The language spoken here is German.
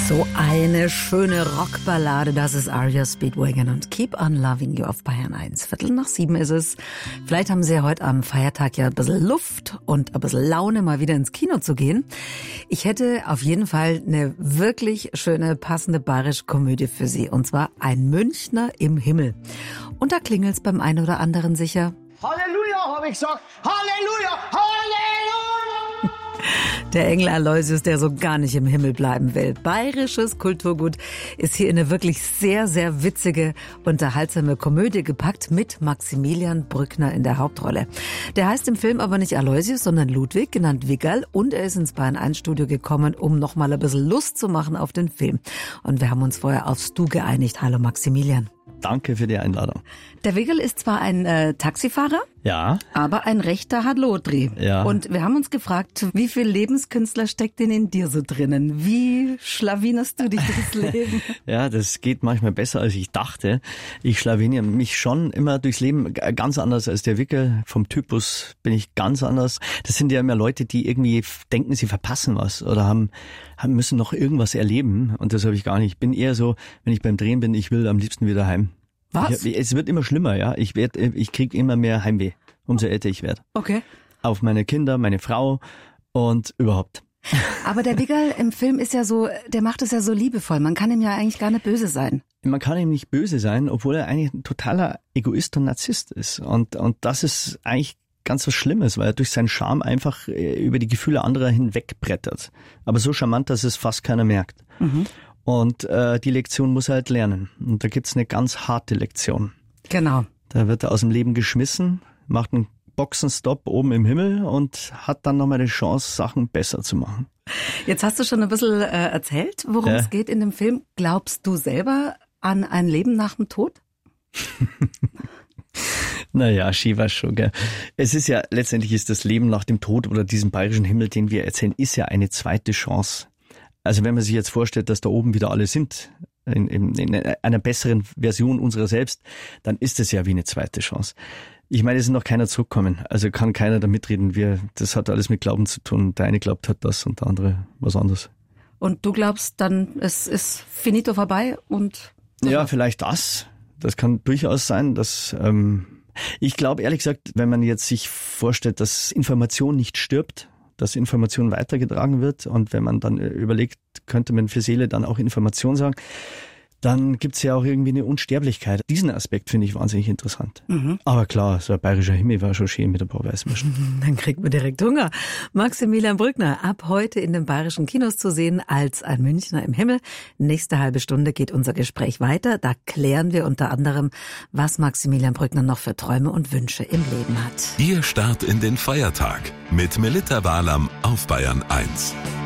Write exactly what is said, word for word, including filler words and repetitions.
So eine schöne Rockballade, das ist Aria Speedwagon und Keep on Loving You auf Bayern eins. Viertel nach sieben ist es. Vielleicht haben Sie ja heute am Feiertag ja ein bisschen Luft und ein bisschen Laune, mal wieder ins Kino zu gehen. Ich hätte auf jeden Fall eine wirklich schöne, passende bayerische Komödie für Sie. Und zwar Ein Münchner im Himmel. Und da klingelt's beim einen oder anderen sicher. Halleluja, habe ich gesagt. Halleluja, Halleluja. Der Engel Aloysius, der so gar nicht im Himmel bleiben will. Bayerisches Kulturgut ist hier in eine wirklich sehr, sehr witzige, unterhaltsame Komödie gepackt mit Maximilian Brückner in der Hauptrolle. Der heißt im Film aber nicht Aloysius, sondern Ludwig, genannt Wiggerl. Und er ist ins Bayern eins Studio gekommen, um nochmal ein bisschen Lust zu machen auf den Film. Und wir haben uns vorher aufs Du geeinigt. Hallo Maximilian. Danke für die Einladung. Der Wiggerl ist zwar ein äh, Taxifahrer, ja, aber ein rechter Hadlotri. Ja. Und wir haben uns gefragt, wie viel Lebenskünstler steckt denn in dir so drinnen? Wie schlawinerst du dich durchs Leben? Ja, das geht manchmal besser, als ich dachte. Ich schlawiniere mich schon immer durchs Leben ganz anders als der Wiggerl. Vom Typus bin ich ganz anders. Das sind ja immer Leute, die irgendwie denken, sie verpassen was oder haben, haben müssen noch irgendwas erleben. Und das habe ich gar nicht. Ich bin eher so, wenn ich beim Drehen bin, ich will am liebsten wieder heim. Was? Ich, es wird immer schlimmer, ja. Ich werd, ich krieg immer mehr Heimweh, umso älter ich werde. Okay. Auf meine Kinder, meine Frau und überhaupt. Aber der Wiggerl im Film ist ja so, der macht es ja so liebevoll. Man kann ihm ja eigentlich gar nicht böse sein. Man kann ihm nicht böse sein, obwohl er eigentlich ein totaler Egoist und Narzisst ist. Und, und das ist eigentlich ganz was Schlimmes, weil er durch seinen Charme einfach über die Gefühle anderer hinwegbrettert. Aber so charmant, dass es fast keiner merkt. Mhm. Und äh, die Lektion muss er halt lernen. Und da gibt's eine ganz harte Lektion. Genau. Da wird er aus dem Leben geschmissen, macht einen Boxenstopp oben im Himmel und hat dann nochmal die Chance, Sachen besser zu machen. Jetzt hast du schon ein bisschen äh, erzählt, worum ja. es geht in dem Film. Glaubst du selber an ein Leben nach dem Tod? Naja, Shiva schon, gell. Es ist ja, letztendlich ist das Leben nach dem Tod oder diesem bayerischen Himmel, den wir erzählen, ist ja eine zweite Chance. Also wenn man sich jetzt vorstellt, dass da oben wieder alle sind, in, in, in einer besseren Version unserer selbst, dann ist das ja wie eine zweite Chance. Ich meine, es ist noch keiner zurückgekommen, also kann keiner da mitreden. Wir, das hat alles mit Glauben zu tun. Der eine glaubt hat das und der andere was anderes. Und du glaubst dann, es ist finito vorbei und... Ja, vielleicht das. Das kann durchaus sein, dass... Ähm, ich glaube ehrlich gesagt, wenn man jetzt sich vorstellt, dass Information nicht stirbt, dass Information weitergetragen wird und wenn man dann überlegt, könnte man für Seele dann auch Information sagen, dann gibt's ja auch irgendwie eine Unsterblichkeit. Diesen Aspekt finde ich wahnsinnig interessant. Mhm. Aber klar, so ein bayerischer Himmel war schon schön mit ein paar Weißwürsten. Dann kriegt man direkt Hunger. Maximilian Brückner, ab heute in den bayerischen Kinos zu sehen als Ein Münchner im Himmel. Nächste halbe Stunde geht unser Gespräch weiter. Da klären wir unter anderem, was Maximilian Brückner noch für Träume und Wünsche im Leben hat. Ihr Start in den Feiertag mit Melitta Walam auf Bayern eins.